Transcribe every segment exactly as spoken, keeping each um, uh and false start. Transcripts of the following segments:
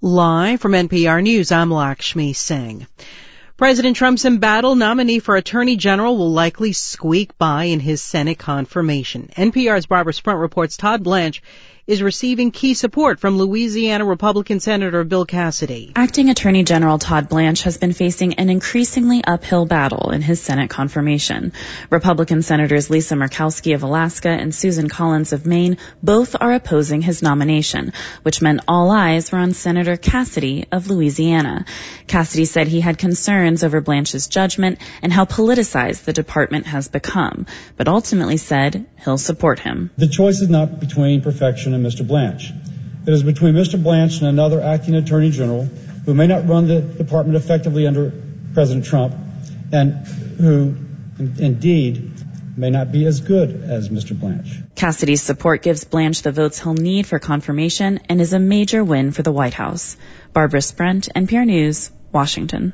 Live from N P R News, I'm Lakshmi Singh. President Trump's embattled nominee for Attorney General will likely squeak by in his Senate confirmation. N P R's Barbara Sprunt reports Todd Blanche is receiving key support from Louisiana Republican Senator Bill Cassidy. Acting Attorney General Todd Blanche has been facing an increasingly uphill battle in his Senate confirmation. Republican Senators Lisa Murkowski of Alaska and Susan Collins of Maine both are opposing his nomination, which meant all eyes were on Senator Cassidy of Louisiana. Cassidy said he had concerns over Blanche's judgment and how politicized the department has become, but ultimately said he'll support him. The choice is not between perfection and Mister Blanche. It is between Mister Blanche and another acting Attorney General who may not run the department effectively under President Trump and who, indeed, may not be as good as Mister Blanche. Cassidy's support gives Blanche the votes he'll need for confirmation and is a major win for the White House. Barbara Sprunt, N P R News, Washington.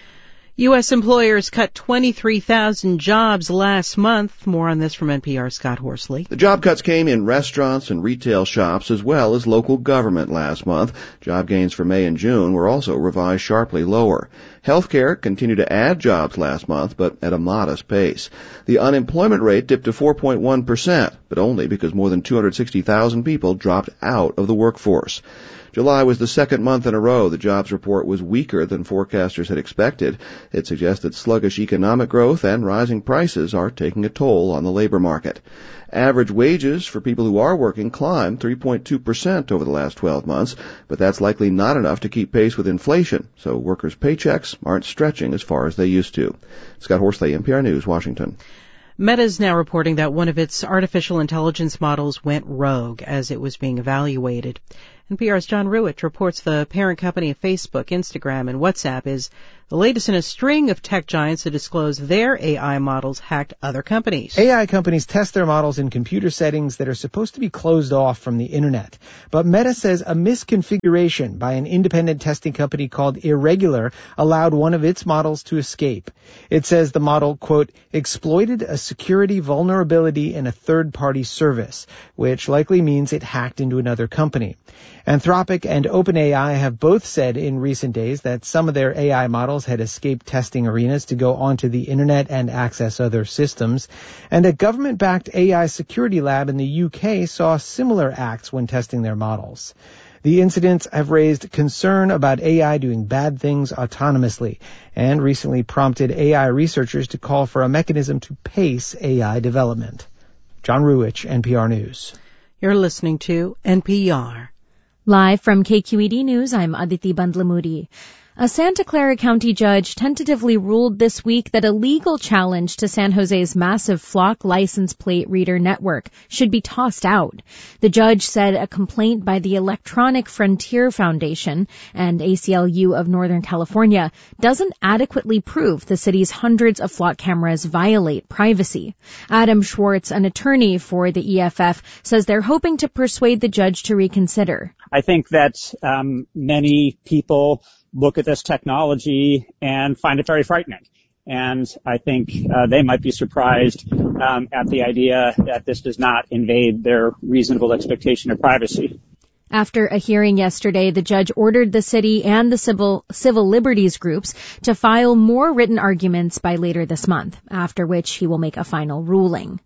U S employers cut twenty-three thousand jobs last month. More on this from N P R's Scott Horsley. The job cuts came in restaurants and retail shops as well as local government last month. Job gains for May and June were also revised sharply lower. Healthcare continued to add jobs last month, but at a modest pace. The unemployment rate dipped to four point one percent, but only because more than two hundred sixty thousand people dropped out of the workforce. July was the second month in a row the jobs report was weaker than forecasters had expected. It suggests that sluggish economic growth and rising prices are taking a toll on the labor market. Average wages for people who are working climbed three point two percent over the last twelve months, but that's likely not enough to keep pace with inflation, so workers' paychecks aren't stretching as far as they used to. Scott Horsley, N P R News, Washington. Meta is now reporting that one of its artificial intelligence models went rogue as it was being evaluated. N P R's John Ruwitch reports the parent company of Facebook, Instagram, and WhatsApp is the latest in a string of tech giants to disclose their A I models hacked other companies. A I companies test their models in computer settings that are supposed to be closed off from the internet. But Meta says a misconfiguration by an independent testing company called Irregular allowed one of its models to escape. It says the model, quote, exploited a security vulnerability in a third-party service, which likely means it hacked into another company. Anthropic and OpenAI have both said in recent days that some of their A I models had escaped testing arenas to go onto the internet and access other systems. And a government-backed A I security lab in the U K saw similar acts when testing their models. The incidents have raised concern about A I doing bad things autonomously and recently prompted A I researchers to call for a mechanism to pace A I development. John Ruwitch, N P R News. You're listening to N P R. Live from K Q E D News, I'm Aditi Bandlamudi. A Santa Clara County judge tentatively ruled this week that a legal challenge to San Jose's massive flock license plate reader network should be tossed out. The judge said a complaint by the Electronic Frontier Foundation and A C L U of Northern California doesn't adequately prove the city's hundreds of flock cameras violate privacy. Adam Schwartz, an attorney for the E F F, says they're hoping to persuade the judge to reconsider. I think that um, many people look at this technology and find it very frightening. And I think uh, they might be surprised um, at the idea that this does not invade their reasonable expectation of privacy. After a hearing yesterday, the judge ordered the city and the civil, civil liberties groups to file more written arguments by later this month, after which he will make a final ruling.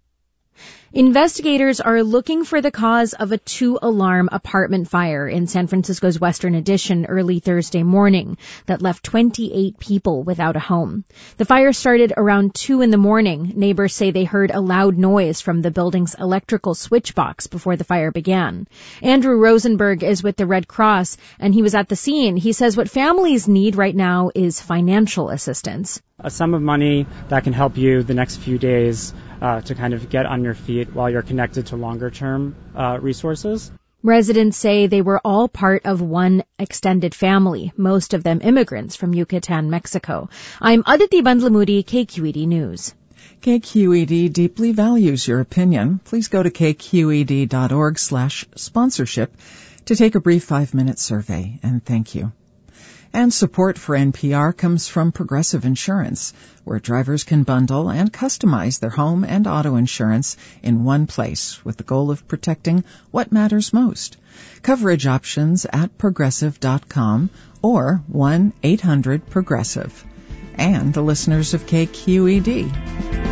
Investigators are looking for the cause of a two-alarm apartment fire in San Francisco's Western Addition early Thursday morning that left twenty-eight people without a home. The fire started around two in the morning. Neighbors say they heard a loud noise from the building's electrical switch box before the fire began. Andrew Rosenberg is with the Red Cross, and he was at the scene. He says what families need right now is financial assistance. A sum of money that can help you the next few days uh, to kind of get on your feet while you're connected to longer-term uh, resources. Residents say they were all part of one extended family, most of them immigrants from Yucatan, Mexico. I'm Aditi Bandlamudi, K Q E D News. K Q E D deeply values your opinion. Please go to kqed.org slash sponsorship to take a brief five-minute survey, and thank you. And support for N P R comes from Progressive Insurance, where drivers can bundle and customize their home and auto insurance in one place with the goal of protecting what matters most. Coverage options at progressive dot com or one eight hundred progressive. And the listeners of K Q E D.